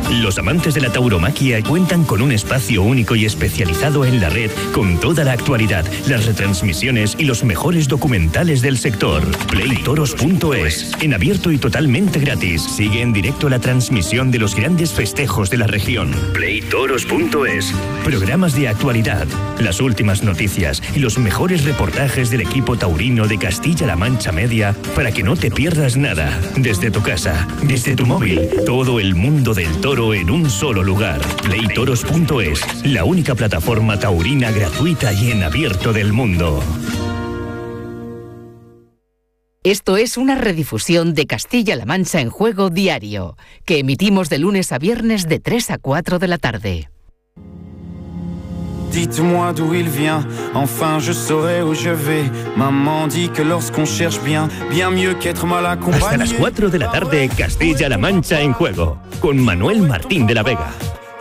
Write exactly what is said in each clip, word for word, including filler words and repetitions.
Los amantes de la tauromaquia cuentan con un espacio único y especializado en la red, con toda la actualidad, las retransmisiones y los mejores documentales del sector. play toros punto es, en abierto y totalmente gratis. Sigue en directo la transmisión de los grandes festejos de la región. play toros punto es. Programas de actualidad, las últimas noticias y los mejores reportajes del equipo taurino de Castilla-La Mancha Media para que no te pierdas nada. Desde tu casa, desde tu móvil, todo el mundo del toro en un solo lugar. play toros punto es, la única plataforma taurina gratuita y en abierto del mundo. Esto es una redifusión de Castilla-La Mancha en Juego Diario, que emitimos de lunes a viernes de tres a cuatro de la tarde. Dites-moi d'où il vient, enfin je saurai où je vais. Maman dit que lorsqu'on cherche bien, bien mieux qu'être mal acompañé. Hasta las cuatro de la tarde, Castilla-La Mancha en Juego, con Manuel Martín de la Vega.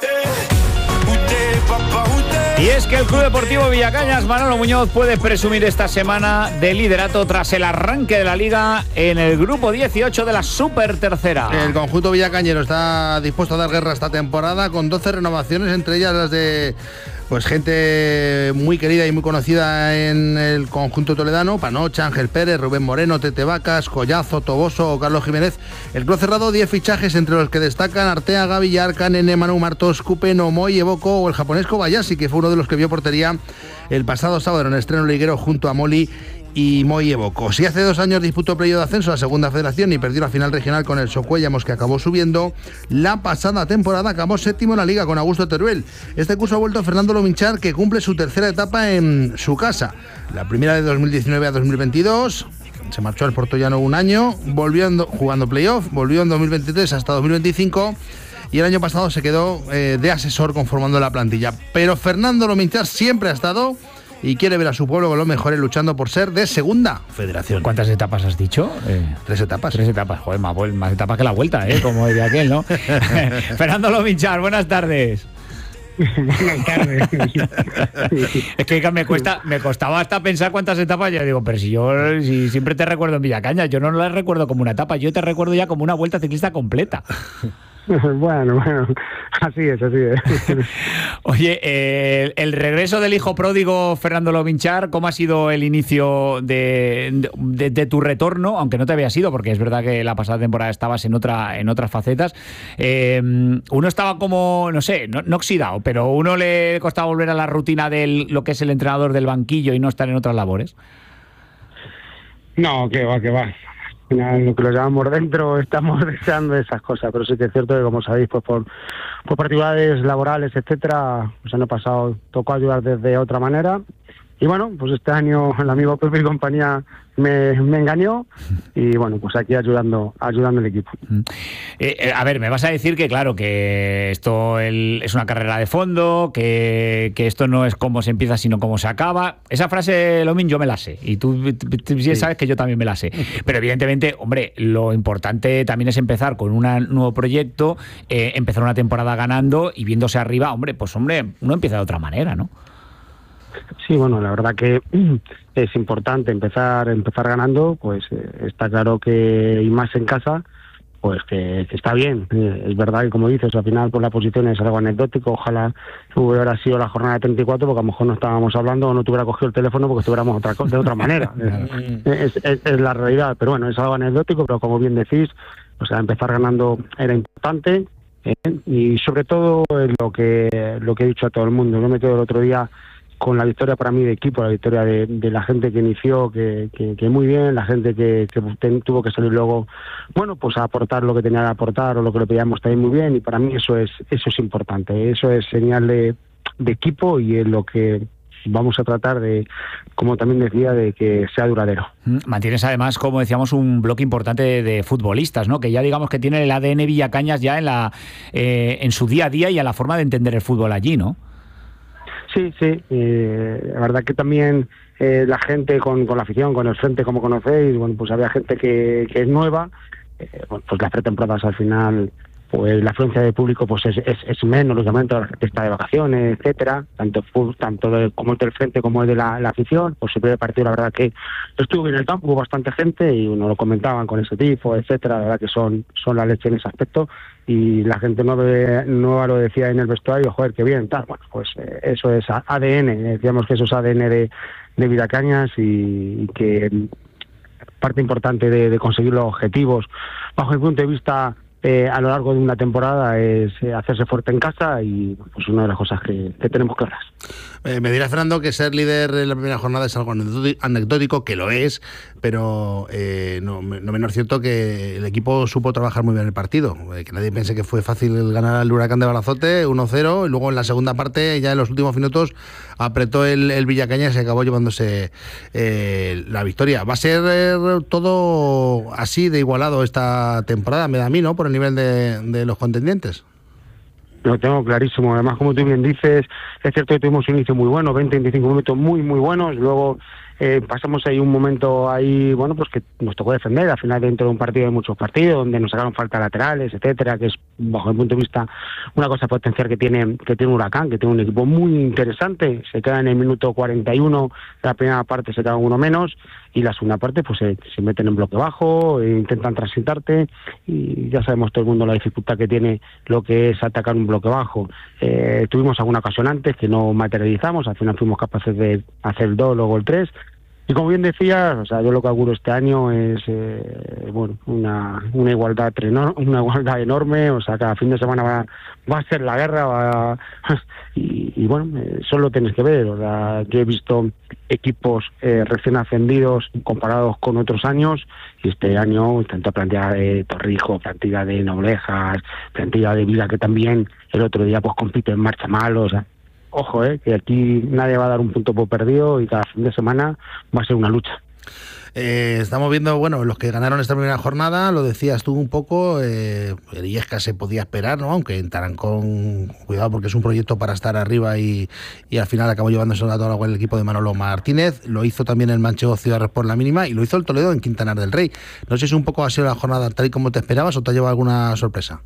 Y es que el Club Deportivo Villacañas, Manolo Muñoz, puede presumir esta semana de liderato tras el arranque de la Liga en el grupo dieciocho de la Super Tercera. El conjunto villacañero está dispuesto a dar guerra esta temporada con doce renovaciones, entre ellas las de pues gente muy querida y muy conocida en el conjunto toledano: Panocha, Ángel Pérez, Rubén Moreno, Tete Vacas, Collazo, Toboso o Carlos Jiménez. El club ha cerrado diez fichajes, entre los que destacan Arteaga, Villarca, Nene, Manu Martos, Cupen, Omoy, Evoco o el japonés Kobayashi, que fue uno de los que vio portería el pasado sábado en el estreno liguero junto a Moli y Moy Evoco. Si hace dos años disputó playoff de ascenso a la segunda federación y perdió la final regional con el Socuellamos, que acabó subiendo, la pasada temporada acabó séptimo en la liga con Augusto Teruel. Este curso ha vuelto Fernando Lominchar, que cumple su tercera etapa en su casa. La primera de dos mil diecinueve a dos mil veintidós, se marchó al Portollano un año, volvió en, jugando playoff, volvió en dos mil veintitrés hasta dos mil veinticinco y el año pasado se quedó eh, de asesor conformando la plantilla. Pero Fernando Lominchar siempre ha estado y quiere ver a su pueblo con los mejores luchando por ser de segunda federación. ¿Cuántas etapas has dicho? Eh, Tres etapas. Tres etapas, joder, más, más etapas que la vuelta, ¿eh? Como diría aquel, ¿no? Fernando Lominchar, buenas tardes. Buenas tardes. Es que me cuesta, me costaba hasta pensar cuántas etapas. Yo digo, pero si yo si siempre te recuerdo en Villacañas, yo no las recuerdo como una etapa, yo te recuerdo ya como una vuelta ciclista completa. Bueno, bueno, así es, así es. Oye, eh, el regreso del hijo pródigo Fernando Lominchar, ¿cómo ha sido el inicio de, de, de tu retorno? Aunque no te había sido, porque es verdad que la pasada temporada estabas en otra en otras facetas. Eh, uno estaba como, no sé, no, no oxidado, pero uno le costaba volver a la rutina de lo que es el entrenador del banquillo y no estar en otras labores. No, que va, que va. Al final, lo que lo llevamos dentro, estamos deseando esas cosas, pero sí que es cierto que, como sabéis, pues por, por particularidades laborales, etcétera, pues el año pasado tocó ayudar desde otra manera. Y bueno, pues este año el amigo Pepe y compañía me, me engañó y bueno, pues aquí ayudando ayudando al equipo. Eh, eh, a ver, me vas a decir que claro, que esto el, es una carrera de fondo, que, que esto no es cómo se empieza sino cómo se acaba. Esa frase, Lomin, yo me la sé y tú, tú, tú sí sabes que yo también me la sé. Pero evidentemente, hombre, lo importante también es empezar con un nuevo proyecto, eh, empezar una temporada ganando y viéndose arriba, hombre, pues hombre, uno empieza de otra manera, ¿no? Sí, bueno, la verdad que es importante empezar empezar ganando, pues eh, está claro que, y más en casa, pues que, que está bien. Eh, es verdad que, como dices, al final por la posición es algo anecdótico, ojalá hubiera sido la jornada de treinta y cuatro, porque a lo mejor no estábamos hablando o no te hubiera cogido el teléfono porque estuviéramos otra, de otra manera. es, es, es la realidad, pero bueno, es algo anecdótico, pero como bien decís, o sea, empezar ganando era importante, eh, y sobre todo lo que, lo que he dicho a todo el mundo. Yo me quedo el otro día con la victoria para mí de equipo, la victoria de, de la gente que inició, que, que, que muy bien, la gente que, que ten, tuvo que salir luego, bueno, pues a aportar lo que tenía que aportar o lo que le pedíamos también muy bien, y para mí eso es eso es importante, eso es señal de, de equipo y es lo que vamos a tratar de, como también decía, de que sea duradero. Mantienes además, como decíamos, un bloque importante de, de futbolistas, ¿no? Que ya digamos que tienen el A D N Villacañas ya en la eh, en su día a día y a la forma de entender el fútbol allí, ¿no? Sí, sí, eh, la verdad que también eh, la gente con, con la afición, con el frente, como conocéis, bueno, pues había gente que, que es nueva, eh, bueno, pues las pretemporadas al final pues la afluencia de público pues es, es, es menos, lógicamente la gente está de vacaciones, etcétera, tanto tanto de, como el del frente como el de la, la afición. Pues el primer partido la verdad que estuve en el campo, hubo bastante gente y uno lo comentaban con ese tifo, etcétera, la verdad que son, son la leche en ese aspecto, y la gente nueva, nueva lo decía en el vestuario, joder, qué bien, tal. Bueno, pues eh, eso es A D N, decíamos que eso es A D N de, de Vidacañas, y, y que parte importante de, de conseguir los objetivos, bajo mi punto de vista, eh, a lo largo de una temporada, es eh, hacerse fuerte en casa, y pues una de las cosas que, que tenemos claras. Eh, me dirá Fernando que ser líder en la primera jornada es algo anecdótico, que lo es, pero eh, no, no menos cierto que el equipo supo trabajar muy bien el partido, eh, que nadie piense que fue fácil ganar al Huracán de Balazote uno cero, y luego en la segunda parte, ya en los últimos minutos, apretó el, el Villacañas y se acabó llevándose eh, la victoria. Va a ser eh, todo así de igualado esta temporada, me da a mí, ¿no?, por el nivel de, de los contendientes. Lo tengo clarísimo. Además, como tú bien dices, es cierto que tuvimos un inicio muy bueno, veinte a veinticinco minutos muy, muy buenos. Luego eh, pasamos ahí un momento ahí, bueno, pues que nos tocó defender. Al final, dentro de un partido de muchos partidos, donde nos sacaron faltas laterales, etcétera, que es, bajo mi punto de vista, una cosa potencial que tiene que tiene Huracán, que tiene un equipo muy interesante. Se queda en el minuto cuarenta y uno, la primera parte se queda uno menos, y la segunda parte pues se, se meten en bloque bajo, e intentan transitarte, y ya sabemos todo el mundo la dificultad que tiene lo que es atacar un bloque bajo. Eh, tuvimos alguna ocasión antes que no materializamos, al final fuimos capaces de hacer el dos, luego el tres, y como bien decías, o sea, yo lo que auguro este año es eh, bueno, una, una igualdad una igualdad enorme, o sea, cada fin de semana va, va a ser la guerra, va, y, y bueno, eh, solo tienes que ver, o sea, yo he visto equipos eh, recién ascendidos comparados con otros años, y este año tanta plantilla de Torrijos, plantilla de Noblejas, plantilla de Vida, que también el otro día pues compite en marcha mal, o sea, ojo, eh, que aquí nadie va a dar un punto por perdido, y cada fin de semana va a ser una lucha. Eh, estamos viendo, bueno, los que ganaron esta primera jornada, lo decías tú un poco, eh, el Illescas se podía esperar, ¿no? Aunque en Tarancón, cuidado, porque es un proyecto para estar arriba, y, y al final acabó llevándose a todo el equipo de Manolo Martínez. Lo hizo también el Manchego Ciudad por la mínima, y lo hizo el Toledo en Quintanar del Rey. No sé si un poco ha sido la jornada tal y como te esperabas, o te ha llevado alguna sorpresa.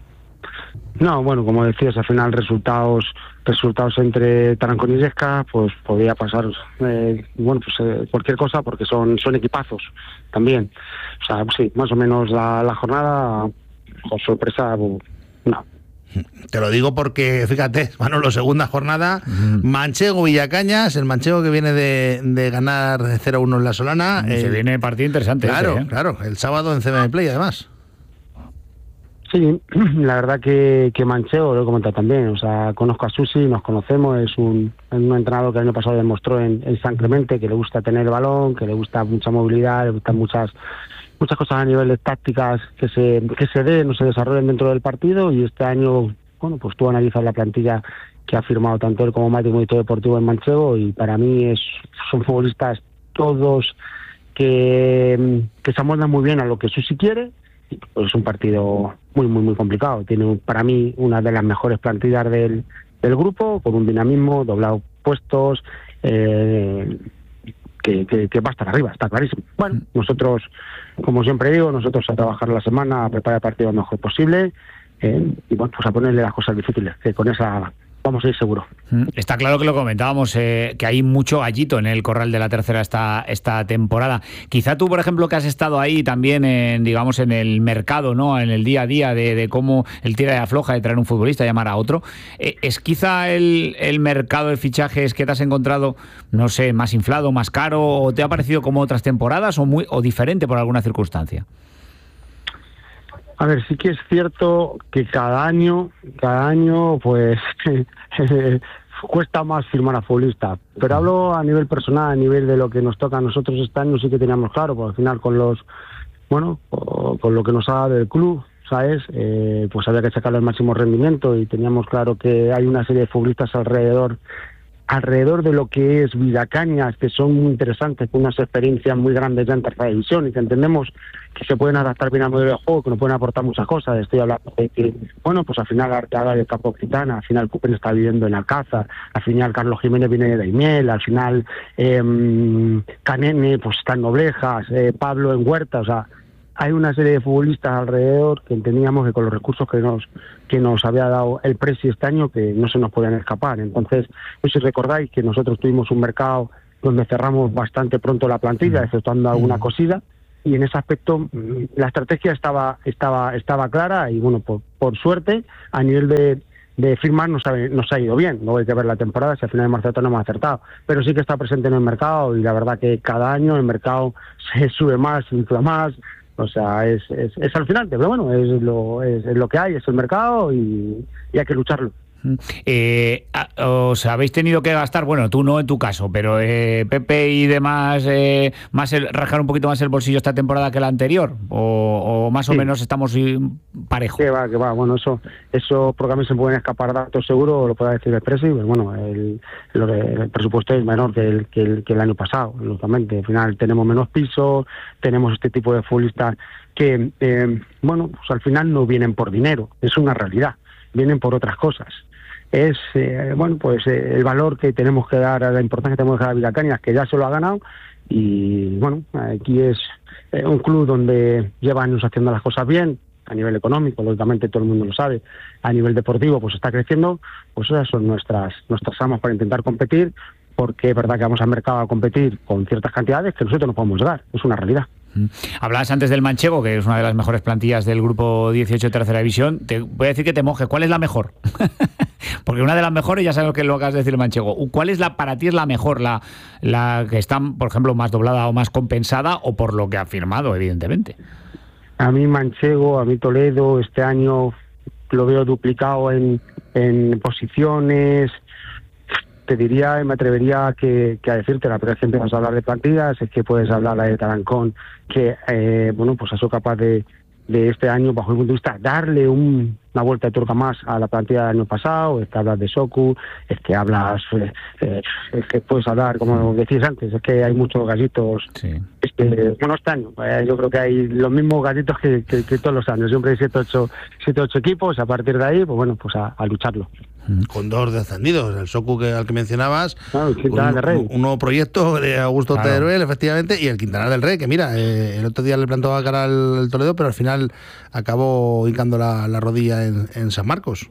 No, bueno, como decías, al final resultados resultados entre Tarancón y Illescas, pues podía pasar, eh, bueno, pues eh, cualquier cosa, porque son son equipazos también. O sea, pues sí, más o menos la, la jornada, con sorpresa, pues, no. Te lo digo porque, fíjate, Manolo, segunda jornada, uh-huh. Manchego Villacañas, el Manchego que viene de, de ganar cero uno en la Solana. Se eh, viene partido interesante. Claro, ese, ¿eh? claro, el sábado en C M Play, además. Sí, la verdad que, que Manchego, lo he comentado también, o sea, conozco a Susi, nos conocemos, es un, un entrenador que el año pasado demostró en, en San Clemente que le gusta tener el balón, que le gusta mucha movilidad, le gustan muchas muchas cosas a nivel de tácticas que se que se den, no se desarrollen dentro del partido, y este año, bueno, pues tú analizas la plantilla que ha firmado tanto él como Mati, Monitor Deportivo en Manchego, y para mí es son futbolistas todos que, que se amoldan muy bien a lo que Susi quiere. Pues es un partido muy, muy, muy complicado. Tiene para mí una de las mejores plantillas del, del grupo, con un dinamismo, doblado puestos, eh, que, que, que va a estar arriba, está clarísimo. Bueno, nosotros, como siempre digo, nosotros a trabajar la semana, a preparar el partido lo mejor posible, eh, y bueno, pues a ponerle las cosas difíciles, que con esa vamos a ir seguro. Está claro que lo comentábamos, eh, que hay mucho gallito en el corral de la tercera esta, esta temporada. Quizá tú, por ejemplo, que has estado ahí también en, digamos, en el mercado, ¿no? En el día a día de, de cómo el tira y afloja de traer un futbolista, llamar a otro. Eh, ¿Es quizá el, el mercado de fichajes que te has encontrado, no sé, más inflado, más caro, o te ha parecido como otras temporadas, o muy o diferente por alguna circunstancia? A ver, sí que es cierto que cada año, cada año, pues cuesta más firmar a futbolistas. Pero hablo a nivel personal, a nivel de lo que nos toca a nosotros este año, sí que teníamos claro, porque al final con los, bueno, con lo que nos ha dado el club, ¿sabes? Eh, pues había que sacarle el máximo rendimiento, y teníamos claro que hay una serie de futbolistas alrededor alrededor de lo que es Vidacañas, que son muy interesantes, con unas experiencias muy grandes ya en tercera división, y que entendemos que se pueden adaptar bien al modelo de juego, que nos pueden aportar muchas cosas. Estoy hablando de que, bueno, pues al final Arteaga de Campo Gitana, al final Cupen está viviendo en Alcázar, al final Carlos Jiménez viene de Daimiel, al final eh, Canene pues está en Noblejas, eh, Pablo en Huerta, o sea, hay una serie de futbolistas alrededor que entendíamos que con los recursos que nos que nos había dado el Presi este año, que no se nos podían escapar. Entonces, no sé si recordáis que nosotros tuvimos un mercado donde cerramos bastante pronto la plantilla, exceptuando alguna cosita, y en ese aspecto la estrategia estaba estaba estaba clara y bueno, por, por suerte, a nivel de, de firmar nos ha, nos ha ido bien. Luego hay que ver la temporada, si al final de marzo no hemos acertado, pero sí que está presente en el mercado y la verdad que cada año el mercado se sube más, se infla más. O sea, es, es, es alucinante, pero bueno, es lo, es, es lo que hay, es el mercado y, y hay que lucharlo. Eh, os habéis tenido que gastar, bueno, tú no en tu caso, pero eh, Pepe y demás, eh, más el, rajar un poquito más el bolsillo esta temporada que la anterior, o, o más sí. o menos estamos parejos. Que va, que va, bueno, eso, eso porque a mí se pueden escapar datos seguro, lo puede decir el Presi, pero bueno, el, el, el presupuesto es menor que el, que el, que el año pasado, lógicamente. Al final tenemos menos pisos, tenemos este tipo de futbolistas que, eh, bueno, pues al final no vienen por dinero, es una realidad, vienen por otras cosas. Es, eh, bueno, pues eh, el valor que tenemos que dar, la importancia que tenemos que dar a Villacañas, que ya se lo ha ganado, y bueno, aquí es eh, un club donde lleva años haciendo las cosas bien, a nivel económico, lógicamente todo el mundo lo sabe, a nivel deportivo pues está creciendo, pues esas son nuestras, nuestras armas para intentar competir, porque es verdad que vamos al mercado a competir con ciertas cantidades que nosotros no podemos dar, es una realidad. Hablabas antes del Manchego, que es una de las mejores plantillas del grupo dieciocho de tercera división. Te voy a decir que te moje. ¿Cuál es la mejor? Porque una de las mejores, ya sabes lo que lo acabas de decir el Manchego. ¿Cuál es la para ti es la mejor? La, la que está, por ejemplo, más doblada o más compensada, o por lo que ha firmado, evidentemente. A mí Manchego, a mí Toledo, este año lo veo duplicado en, en posiciones. Te diría, me atrevería que, que a decirte, la primera vez que empiezas a hablar de plantillas, es que puedes hablar la de Tarancón, que eh, bueno, pues ha sido capaz de, de este año, bajo mi punto de vista, darle un, una vuelta de tuerca más a la plantilla del año pasado. Es que hablas de Soku, es que hablas, eh, eh, es que puedes hablar, como decías antes, es que hay muchos gallitos. Sí. Es que, bueno, este año, eh, yo creo que hay los mismos gallitos que, que, que todos los años, siempre hay siete ocho siete, ocho equipos, a partir de ahí, pues bueno, pues a, a lucharlo. Con dos descendidos, el Soku que al que mencionabas, claro, un, del Rey. Un, un nuevo proyecto de Augusto claro. Teruel, efectivamente, y el Quintanar del Rey, que mira, eh, el otro día le plantó a cara al, al Toledo, pero al final acabó hincando la, la rodilla en, en San Marcos.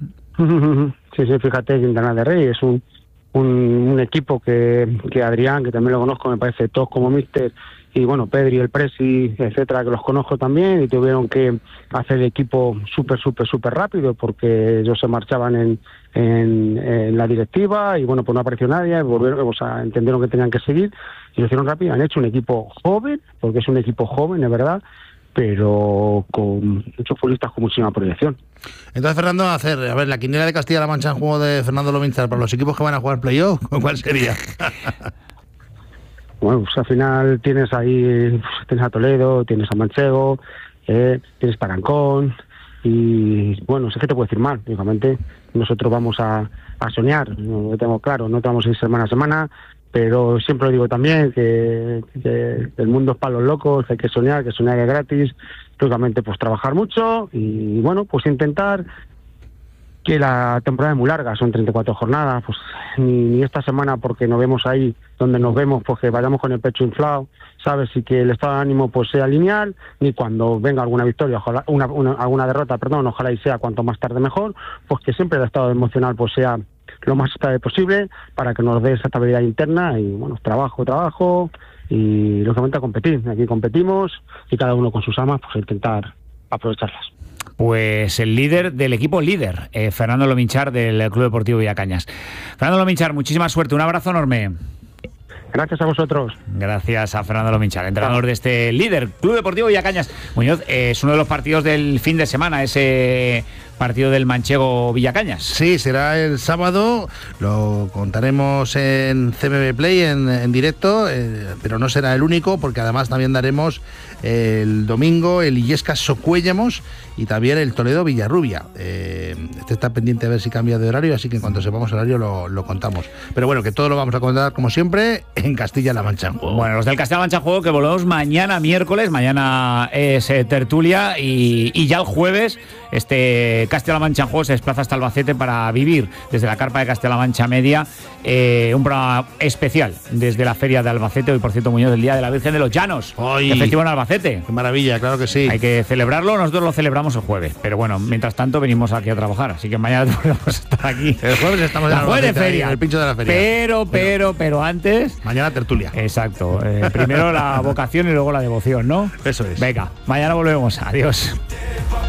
Sí, sí, fíjate, Quintanar del Rey es un, un, un equipo que, que Adrián, que también lo conozco, me parece todos como míster, y bueno, Pedri, el Presi, etcétera, que los conozco también, y tuvieron que hacer el equipo súper, súper, súper rápido, porque ellos se marchaban en, en, en la directiva, y bueno, pues no apareció nadie, volvieron, o sea, entendieron que tenían que seguir, y lo hicieron rápido, han hecho un equipo joven, porque es un equipo joven, es verdad, pero con muchos futbolistas con muchísima proyección. Entonces, Fernando, a hacer, a ver, la quiniela de Castilla-La Mancha en juego de Fernando Lominchar para los equipos que van a jugar playoff, ¿cuál sería? Bueno, pues al final tienes ahí, tienes a Toledo, tienes a Manchego, eh, tienes Tarancón, y bueno, sé que te puedo decir mal, lógicamente nosotros vamos a, a soñar, no lo tengo claro, no te vamos a ir semana a semana, pero siempre lo digo también, que, que el mundo es para los locos, hay que soñar, que soñar es gratis, lógicamente pues trabajar mucho y bueno, pues intentar que la temporada es muy larga, son treinta y cuatro jornadas, pues ni, ni esta semana, porque nos vemos ahí donde nos vemos, pues que vayamos con el pecho inflado, ¿sabes? Y que el estado de ánimo pues sea lineal, ni cuando venga alguna victoria, ojalá, una, una, alguna derrota, perdón, ojalá y sea cuanto más tarde mejor, pues que siempre el estado emocional pues sea lo más estable posible, para que nos dé esa estabilidad interna, y bueno, trabajo, trabajo, y lógicamente a competir, aquí competimos, y cada uno con sus armas, pues intentar aprovecharlas. Pues el líder del equipo líder, eh, Fernando Lominchar, del Club Deportivo Villacañas. Fernando Lominchar, muchísima suerte, un abrazo enorme. Gracias a vosotros. Gracias a Fernando Lominchar, entrenador de este líder, Club Deportivo Villacañas. Muñoz, eh, es uno de los partidos del fin de semana, ese partido del Manchego Villacañas. Sí, será el sábado, lo contaremos en C M B Play en, en directo, eh, pero no será el único, porque además también daremos el domingo el Illescas Socuéllamos y también el Toledo Villarrubia. Eh, este está pendiente a ver si cambia de horario, así que en cuanto sepamos horario lo, lo contamos. Pero bueno, que todo lo vamos a contar, como siempre, en Castilla-La Mancha en Juego. Bueno, los del Castilla-La Mancha en Juego, que volvemos mañana miércoles, mañana es eh, tertulia, y, y ya el jueves este Castilla-La Mancha en Juego se desplaza hasta Albacete para vivir desde la carpa de Castilla-La Mancha Media eh, un programa especial desde la feria de Albacete. Hoy, por cierto, Muñoz, del Día de la Virgen de los Llanos, Hoy. el festivo en Albacete. Qué maravilla, claro que sí. Hay que celebrarlo, nosotros lo celebramos el jueves, pero bueno, mientras tanto venimos aquí a trabajar, así que mañana podemos estar aquí. El jueves estamos en la jueves de Albacete, feria, en el pincho de la feria. Pero, pero, pero antes... Mañana tertulia. Exacto, eh, primero la vocación y luego la devoción, ¿no? Eso es. Venga, mañana volvemos, adiós.